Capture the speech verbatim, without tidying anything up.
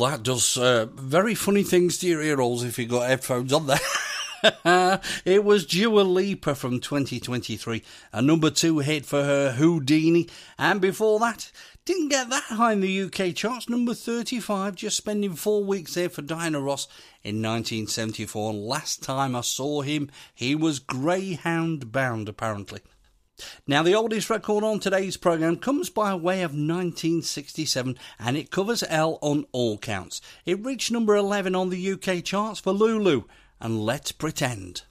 that does uh, very funny things to your ear holes if you've got headphones on there. It was Dua Lipa from twenty twenty-three, a number two hit for her, Houdini, and before that, didn't get that high in the U K charts, number thirty-five, just spending four weeks there for Diana Ross in nineteen seventy-four, and last time I saw him, he was Greyhound bound, apparently. Now, the oldest record on today's programme comes by way of nineteen sixty-seven, and it covers Elle on all counts. It reached number eleven on the U K charts for Lulu, and Let's Pretend.